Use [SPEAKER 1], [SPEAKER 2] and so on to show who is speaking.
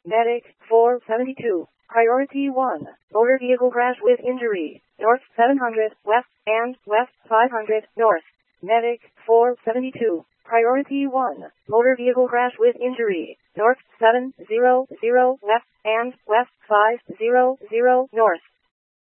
[SPEAKER 1] Medic 472. Priority 1. Motor vehicle crash with injury. North 700 west and west 500 north. Medic 472. Priority 1. Motor vehicle crash with injury. North 700 west and west 500 north.